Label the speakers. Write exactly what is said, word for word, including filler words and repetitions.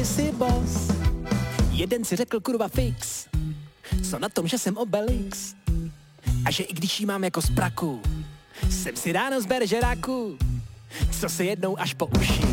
Speaker 1: Jsi boss. Jeden si řekl kurva fix. Co na tom, že jsem Obelix? A že i když jí mám jako z praku, jsem si ráno z beržeráku, co si jednou až po uši.